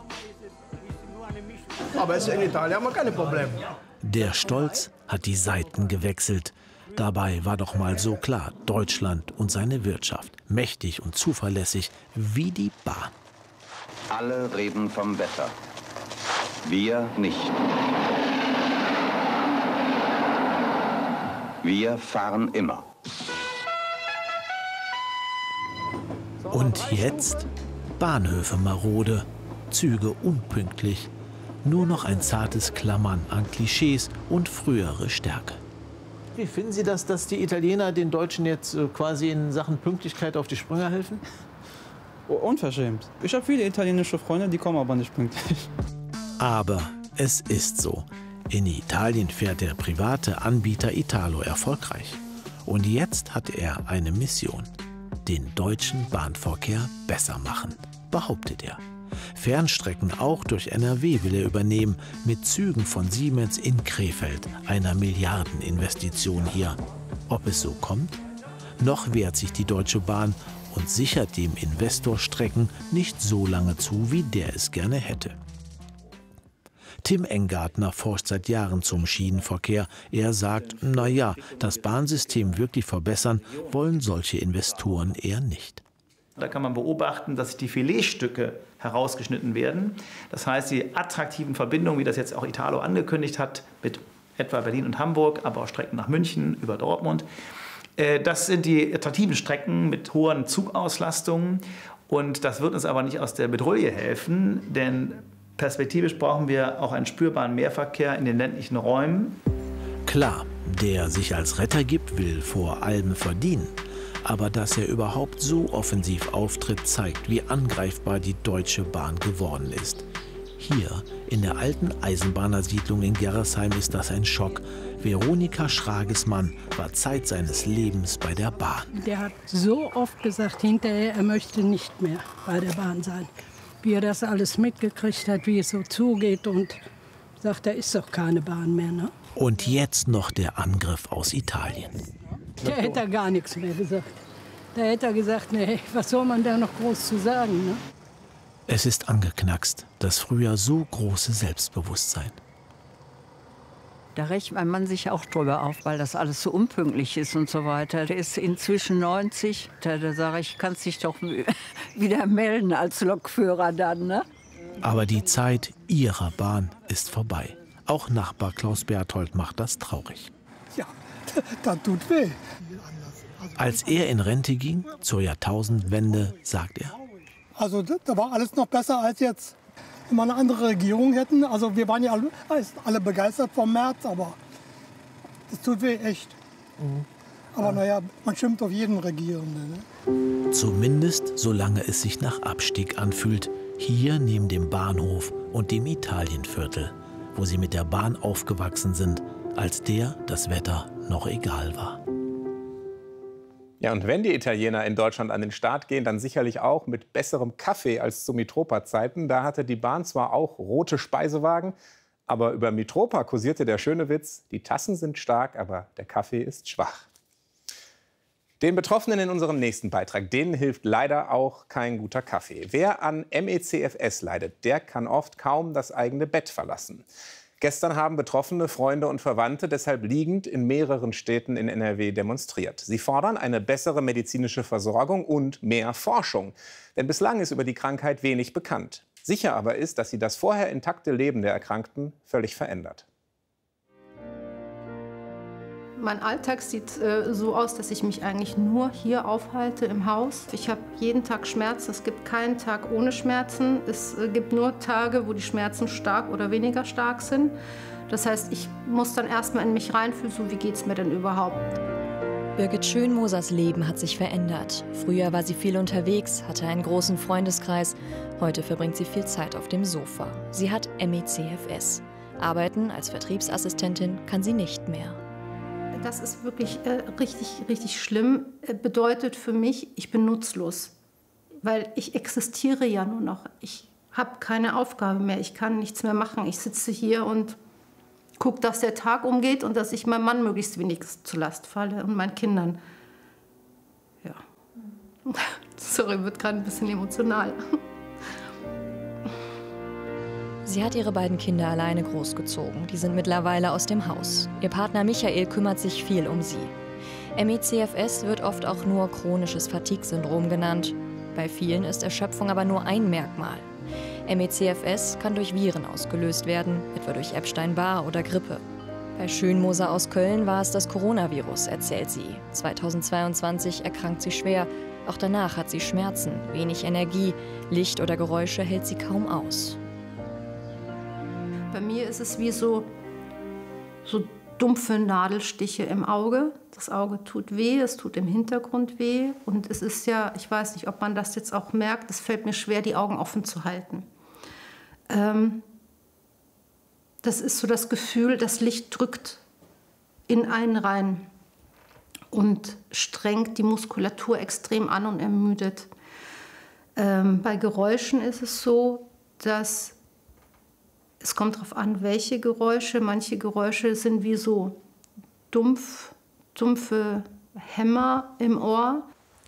Aber in Italien haben wir keine Probleme. Der Stolz hat die Seiten gewechselt. Dabei war doch mal so klar, Deutschland und seine Wirtschaft, mächtig und zuverlässig wie die Bahn. Alle reden vom Wetter. Wir nicht. Wir fahren immer. Und jetzt? Bahnhöfe marode, Züge unpünktlich. Nur noch ein zartes Klammern an Klischees und frühere Stärke. Wie finden Sie das, dass die Italiener den Deutschen jetzt quasi in Sachen Pünktlichkeit auf die Sprünge helfen? Unverschämt. Ich habe viele italienische Freunde, die kommen aber nicht pünktlich. Aber es ist so. In Italien fährt der private Anbieter Italo erfolgreich. Und jetzt hat er eine Mission. Den deutschen Bahnverkehr besser machen, behauptet er. Fernstrecken auch durch NRW will er übernehmen, mit Zügen von Siemens in Krefeld, einer Milliardeninvestition hier. Ob es so kommt? Noch wehrt sich die Deutsche Bahn und sichert dem Investor Strecken nicht so lange zu, wie der es gerne hätte. Tim Engartner forscht seit Jahren zum Schienenverkehr. Er sagt, naja, das Bahnsystem wirklich verbessern wollen solche Investoren eher nicht. Da kann man beobachten, dass die Filetstücke herausgeschnitten werden. Das heißt, die attraktiven Verbindungen, wie das jetzt auch Italo angekündigt hat, mit etwa Berlin und Hamburg, aber auch Strecken nach München, über Dortmund. Das sind die attraktiven Strecken mit hohen Zugauslastungen. Und das wird uns aber nicht aus der Bedrohung helfen, denn perspektivisch brauchen wir auch einen spürbaren Mehrverkehr in den ländlichen Räumen. Klar, der sich als Retter gibt, will vor allem verdienen. Aber dass er überhaupt so offensiv auftritt, zeigt, wie angreifbar die Deutsche Bahn geworden ist. Hier, in der alten Eisenbahnersiedlung in Gerresheim, ist das ein Schock. Veronika Schrages Mann war Zeit seines Lebens bei der Bahn. Der hat so oft gesagt hinterher, er möchte nicht mehr bei der Bahn sein. Wie er das alles mitgekriegt hat, wie es so zugeht und sagt, da ist doch keine Bahn mehr. Ne? Und jetzt noch der Angriff aus Italien. Da hätte er gar nichts mehr gesagt. Da hätte er gesagt, nee, was soll man da noch groß zu sagen? Ne? Es ist angeknackst, das früher so große Selbstbewusstsein. Da rechnet mein Mann sich auch drüber auf, weil das alles so unpünktlich ist und so weiter. Der ist inzwischen 90. Da sage ich, kannst dich doch wieder melden als Lokführer dann, ne? Aber die Zeit ihrer Bahn ist vorbei. Auch Nachbar Klaus Berthold macht das traurig. Ja, das tut weh. Als er in Rente ging, zur Jahrtausendwende, sagt er: Also da war alles noch besser als jetzt. Wenn wir eine andere Regierung hätten, also wir waren ja alle begeistert vom März, aber das tut weh, echt. Aber naja, man schimpft auf jeden Regierenden. Ne? Zumindest solange es sich nach Abstieg anfühlt, hier neben dem Bahnhof und dem Italienviertel, wo sie mit der Bahn aufgewachsen sind, als das Wetter noch egal war. Ja, und wenn die Italiener in Deutschland an den Start gehen, dann sicherlich auch mit besserem Kaffee als zu Mitropa-Zeiten. Da hatte die Bahn zwar auch rote Speisewagen, aber über Mitropa kursierte der schöne Witz: Die Tassen sind stark, aber der Kaffee ist schwach. Den Betroffenen in unserem nächsten Beitrag, denen hilft leider auch kein guter Kaffee. Wer an MECFS leidet, der kann oft kaum das eigene Bett verlassen. Gestern haben Betroffene, Freunde und Verwandte deshalb liegend in mehreren Städten in NRW demonstriert. Sie fordern eine bessere medizinische Versorgung und mehr Forschung. Denn bislang ist über die Krankheit wenig bekannt. Sicher aber ist, dass sie das vorher intakte Leben der Erkrankten völlig verändert. Mein Alltag sieht so aus, dass ich mich eigentlich nur hier aufhalte im Haus. Ich habe jeden Tag Schmerzen. Es gibt keinen Tag ohne Schmerzen. Es gibt nur Tage, wo die Schmerzen stark oder weniger stark sind. Das heißt, ich muss dann erstmal in mich reinfühlen, so wie geht es mir denn überhaupt. Birgit Schönmosers Leben hat sich verändert. Früher war sie viel unterwegs, hatte einen großen Freundeskreis. Heute verbringt sie viel Zeit auf dem Sofa. Sie hat ME/CFS. Arbeiten als Vertriebsassistentin kann sie nicht mehr. Das ist wirklich richtig schlimm. Bedeutet für mich, ich bin nutzlos. Weil ich existiere ja nur noch. Ich habe keine Aufgabe mehr. Ich kann nichts mehr machen. Ich sitze hier und gucke, dass der Tag umgeht und dass ich meinem Mann möglichst wenig zur Last falle und meinen Kindern. Ja. Sorry, wird gerade ein bisschen emotional. Sie hat ihre beiden Kinder alleine großgezogen. Die sind mittlerweile aus dem Haus. Ihr Partner Michael kümmert sich viel um sie. ME/CFS wird oft auch nur chronisches Fatigue-Syndrom genannt. Bei vielen ist Erschöpfung aber nur ein Merkmal. ME/CFS kann durch Viren ausgelöst werden, etwa durch Epstein-Barr oder Grippe. Bei Schönmoser aus Köln war es das Coronavirus, erzählt sie. 2022 erkrankt sie schwer. Auch danach hat sie Schmerzen, wenig Energie. Licht oder Geräusche hält sie kaum aus. Bei mir ist es wie so dumpfe Nadelstiche im Auge. Das Auge tut weh, es tut im Hintergrund weh. Und es ist ja, ich weiß nicht, ob man das jetzt auch merkt, es fällt mir schwer, die Augen offen zu halten. Das ist so das Gefühl, das Licht drückt in einen rein und strengt die Muskulatur extrem an und ermüdet. Bei Geräuschen ist es so, dass es kommt darauf an, welche Geräusche. Manche Geräusche sind wie so dumpfe Hämmer im Ohr.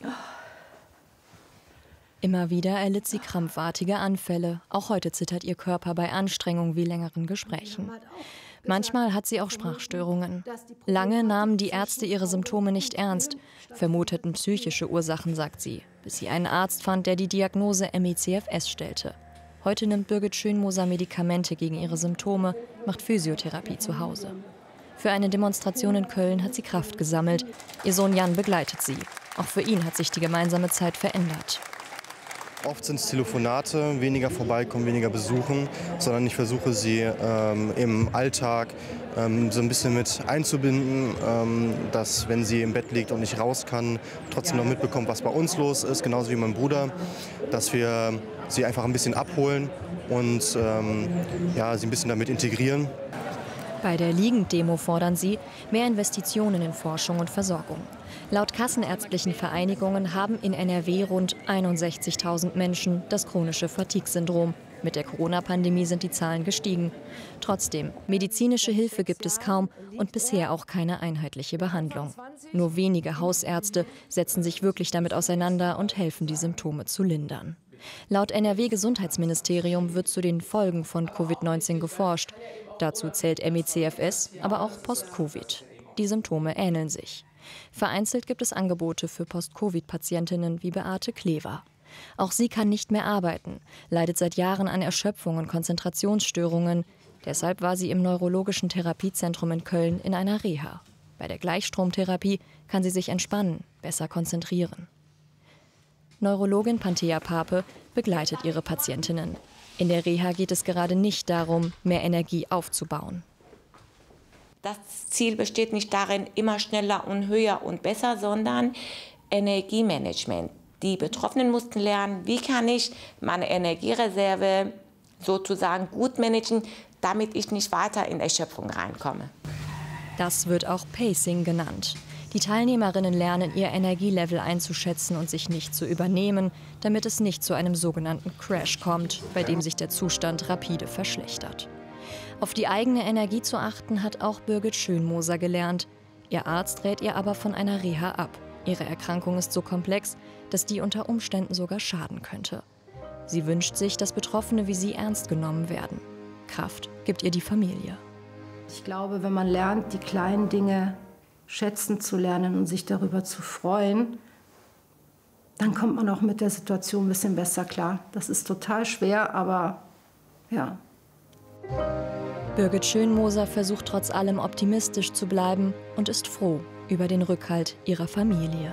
Immer wieder erlitt sie krampfartige Anfälle. Auch heute zittert ihr Körper bei Anstrengung wie längeren Gesprächen. Manchmal hat sie auch Sprachstörungen. Lange nahmen die Ärzte ihre Symptome nicht ernst, vermuteten psychische Ursachen, sagt sie, bis sie einen Arzt fand, der die Diagnose ME/CFS stellte. Heute nimmt Birgit Schönmoser Medikamente gegen ihre Symptome, macht Physiotherapie zu Hause. Für eine Demonstration in Köln hat sie Kraft gesammelt. Ihr Sohn Jan begleitet sie. Auch für ihn hat sich die gemeinsame Zeit verändert. Oft sind es Telefonate, weniger vorbeikommen, weniger besuchen, sondern ich versuche sie im Alltag so ein bisschen mit einzubinden, dass wenn sie im Bett liegt und nicht raus kann, trotzdem noch mitbekommt, was bei uns los ist, genauso wie mein Bruder, dass wir sie einfach ein bisschen abholen und sie ein bisschen damit integrieren. Bei der Liegenddemo fordern sie mehr Investitionen in Forschung und Versorgung. Laut kassenärztlichen Vereinigungen haben in NRW rund 61.000 Menschen das chronische Fatigue-Syndrom. Mit der Corona-Pandemie sind die Zahlen gestiegen. Trotzdem, medizinische Hilfe gibt es kaum und bisher auch keine einheitliche Behandlung. Nur wenige Hausärzte setzen sich wirklich damit auseinander und helfen, die Symptome zu lindern. Laut NRW-Gesundheitsministerium wird zu den Folgen von Covid-19 geforscht. Dazu zählt ME/CFS, aber auch Post-Covid. Die Symptome ähneln sich. Vereinzelt gibt es Angebote für Post-Covid-Patientinnen wie Beate Klever. Auch sie kann nicht mehr arbeiten, leidet seit Jahren an Erschöpfung und Konzentrationsstörungen. Deshalb war sie im Neurologischen Therapiezentrum in Köln in einer Reha. Bei der Gleichstromtherapie kann sie sich entspannen, besser konzentrieren. Neurologin Panthea Pape begleitet ihre Patientinnen. In der Reha geht es gerade nicht darum, mehr Energie aufzubauen. Das Ziel besteht nicht darin, immer schneller und höher und besser, sondern Energiemanagement. Die Betroffenen mussten lernen, wie kann ich meine Energiereserve sozusagen gut managen, damit ich nicht weiter in Erschöpfung reinkomme. Das wird auch Pacing genannt. Die Teilnehmerinnen lernen, ihr Energielevel einzuschätzen und sich nicht zu übernehmen, damit es nicht zu einem sogenannten Crash kommt, bei dem sich der Zustand rapide verschlechtert. Auf die eigene Energie zu achten, hat auch Birgit Schönmoser gelernt. Ihr Arzt rät ihr aber von einer Reha ab. Ihre Erkrankung ist so komplex, dass die unter Umständen sogar schaden könnte. Sie wünscht sich, dass Betroffene wie sie ernst genommen werden. Kraft gibt ihr die Familie. Ich glaube, wenn man lernt, die kleinen Dinge schätzen zu lernen und sich darüber zu freuen, dann kommt man auch mit der Situation ein bisschen besser klar. Das ist total schwer, aber ja. Birgit Schönmoser versucht trotz allem optimistisch zu bleiben und ist froh über den Rückhalt ihrer Familie.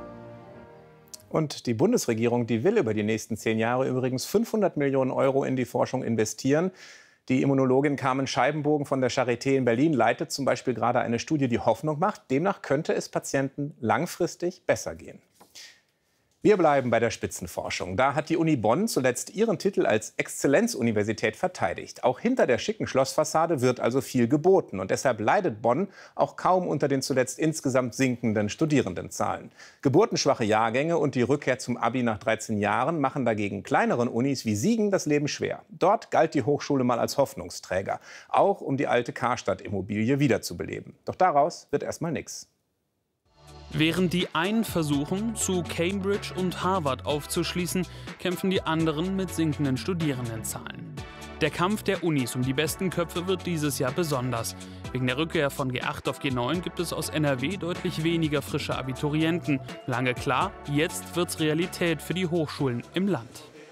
Und die Bundesregierung, die will über die nächsten 10 Jahre übrigens 500 Millionen Euro in die Forschung investieren. Die Immunologin Carmen Scheibenbogen von der Charité in Berlin leitet zum Beispiel gerade eine Studie, die Hoffnung macht. Demnach könnte es Patienten langfristig besser gehen. Wir bleiben bei der Spitzenforschung. Da hat die Uni Bonn zuletzt ihren Titel als Exzellenzuniversität verteidigt. Auch hinter der schicken Schlossfassade wird also viel geboten. Und deshalb leidet Bonn auch kaum unter den zuletzt insgesamt sinkenden Studierendenzahlen. Geburtenschwache Jahrgänge und die Rückkehr zum Abi nach 13 Jahren machen dagegen kleineren Unis wie Siegen das Leben schwer. Dort galt die Hochschule mal als Hoffnungsträger, auch um die alte Karstadt-Immobilie wiederzubeleben. Doch daraus wird erstmal nichts. Während die einen versuchen, zu Cambridge und Harvard aufzuschließen, kämpfen die anderen mit sinkenden Studierendenzahlen. Der Kampf der Unis um die besten Köpfe wird dieses Jahr besonders. Wegen der Rückkehr von G8 auf G9 gibt es aus NRW deutlich weniger frische Abiturienten. Lange klar, jetzt wird's Realität für die Hochschulen im Land.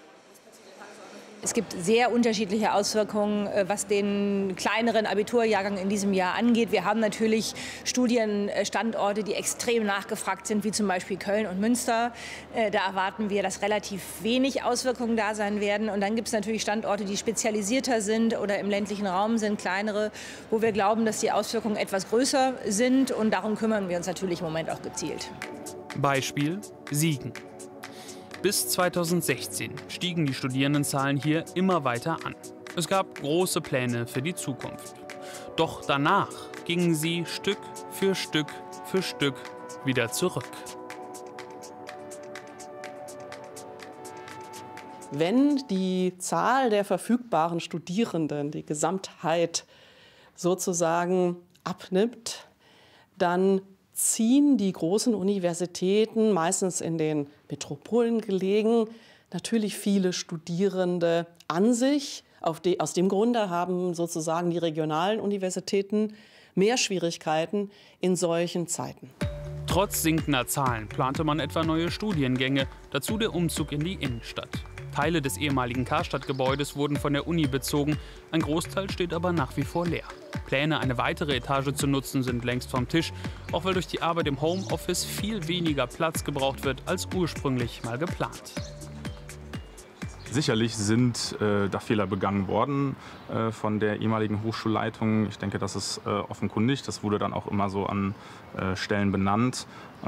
Es gibt sehr unterschiedliche Auswirkungen, was den kleineren Abiturjahrgang in diesem Jahr angeht. Wir haben natürlich Studienstandorte, die extrem nachgefragt sind, wie zum Beispiel Köln und Münster. Da erwarten wir, dass relativ wenig Auswirkungen da sein werden. Und dann gibt es natürlich Standorte, die spezialisierter sind oder im ländlichen Raum sind, kleinere, wo wir glauben, dass die Auswirkungen etwas größer sind. Und darum kümmern wir uns natürlich im Moment auch gezielt. Beispiel Siegen. Bis 2016 stiegen die Studierendenzahlen hier immer weiter an. Es gab große Pläne für die Zukunft. Doch danach gingen sie Stück für Stück für Stück wieder zurück. Wenn die Zahl der verfügbaren Studierenden, die Gesamtheit sozusagen abnimmt, dann ziehen die großen Universitäten, meistens in den Metropolen gelegen, natürlich viele Studierende an sich. Aus dem Grunde haben sozusagen die regionalen Universitäten mehr Schwierigkeiten in solchen Zeiten. Trotz sinkender Zahlen plante man etwa neue Studiengänge, dazu der Umzug in die Innenstadt. Teile des ehemaligen Karstadt-Gebäudes wurden von der Uni bezogen, ein Großteil steht aber nach wie vor leer. Pläne, eine weitere Etage zu nutzen, sind längst vom Tisch, auch weil durch die Arbeit im Homeoffice viel weniger Platz gebraucht wird als ursprünglich mal geplant. Sicherlich sind da Fehler begangen worden von der ehemaligen Hochschulleitung. Ich denke, das ist offenkundig. Das wurde dann auch immer so an Stellen benannt.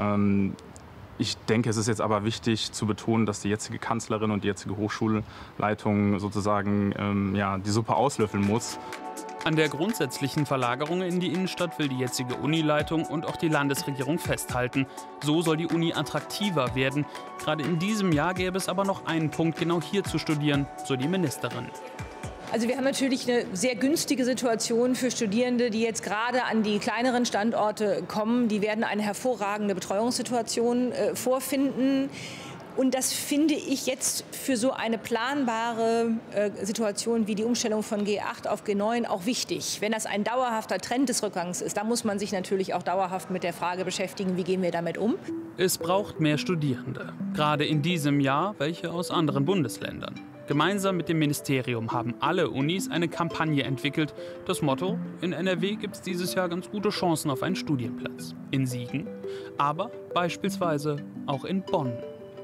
Ich denke, es ist jetzt aber wichtig zu betonen, dass die jetzige Kanzlerin und die jetzige Hochschulleitung sozusagen die Suppe auslöffeln muss. An der grundsätzlichen Verlagerung in die Innenstadt will die jetzige Unileitung und auch die Landesregierung festhalten. So soll die Uni attraktiver werden. Gerade in diesem Jahr gäbe es aber noch einen Punkt, genau hier zu studieren, so die Ministerin. Also wir haben natürlich eine sehr günstige Situation für Studierende, die jetzt gerade an die kleineren Standorte kommen. Die werden eine hervorragende Betreuungssituation vorfinden. Und das finde ich jetzt für so eine planbare Situation wie die Umstellung von G8 auf G9 auch wichtig. Wenn das ein dauerhafter Trend des Rückgangs ist, dann muss man sich natürlich auch dauerhaft mit der Frage beschäftigen, wie gehen wir damit um. Es braucht mehr Studierende, gerade in diesem Jahr welche aus anderen Bundesländern. Gemeinsam mit dem Ministerium haben alle Unis eine Kampagne entwickelt. Das Motto: In NRW gibt es dieses Jahr ganz gute Chancen auf einen Studienplatz. In Siegen, aber beispielsweise auch in Bonn.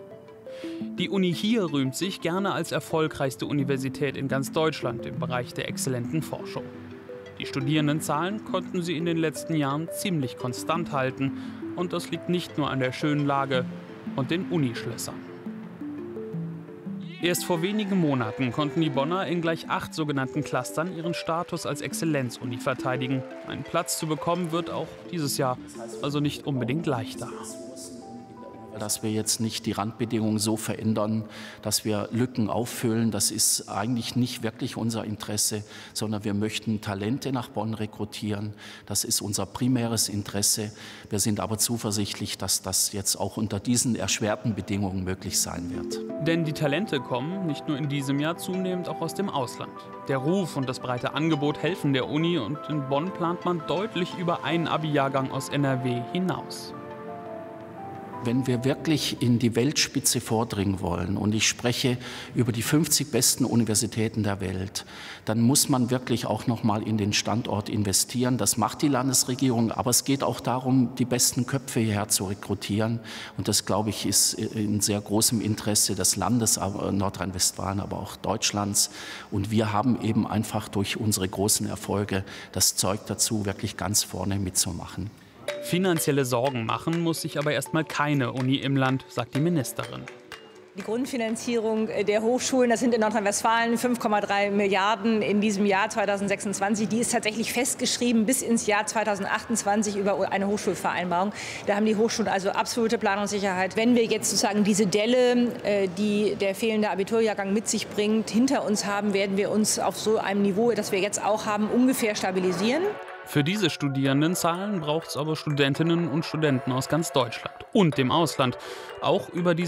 Die Uni hier rühmt sich gerne als erfolgreichste Universität in ganz Deutschland im Bereich der exzellenten Forschung. Die Studierendenzahlen konnten sie in den letzten Jahren ziemlich konstant halten. Und das liegt nicht nur an der schönen Lage und den Unischlössern. Erst vor wenigen Monaten konnten die Bonner in gleich 8 sogenannten Clustern ihren Status als Exzellenzuni verteidigen. Einen Platz zu bekommen wird auch dieses Jahr also nicht unbedingt leichter. Dass wir jetzt nicht die Randbedingungen so verändern, dass wir Lücken auffüllen, das ist eigentlich nicht wirklich unser Interesse, sondern wir möchten Talente nach Bonn rekrutieren. Das ist unser primäres Interesse. Wir sind aber zuversichtlich, dass das jetzt auch unter diesen erschwerten Bedingungen möglich sein wird. Denn die Talente kommen nicht nur in diesem Jahr zunehmend auch aus dem Ausland. Der Ruf und das breite Angebot helfen der Uni und in Bonn plant man deutlich über einen Abi-Jahrgang aus NRW hinaus. Wenn wir wirklich in die Weltspitze vordringen wollen, und ich spreche über die 50 besten Universitäten der Welt, dann muss man wirklich auch noch mal in den Standort investieren. Das macht die Landesregierung, aber es geht auch darum, die besten Köpfe hierher zu rekrutieren. Und das, glaube ich, ist in sehr großem Interesse des Landes Nordrhein-Westfalen, aber auch Deutschlands. Und wir haben eben einfach durch unsere großen Erfolge das Zeug dazu, wirklich ganz vorne mitzumachen. Finanzielle Sorgen machen muss sich aber erstmal keine Uni im Land, sagt die Ministerin. Die Grundfinanzierung der Hochschulen, das sind in Nordrhein-Westfalen 5,3 Milliarden in diesem Jahr 2026. Die ist tatsächlich festgeschrieben bis ins Jahr 2028 über eine Hochschulvereinbarung. Da haben die Hochschulen also absolute Planungssicherheit. Wenn wir jetzt sozusagen diese Delle, die der fehlende Abiturjahrgang mit sich bringt, hinter uns haben, werden wir uns auf so einem Niveau, das wir jetzt auch haben, ungefähr stabilisieren. Für diese Studierendenzahlen braucht es aber Studentinnen und Studenten aus ganz Deutschland und dem Ausland. Auch über diese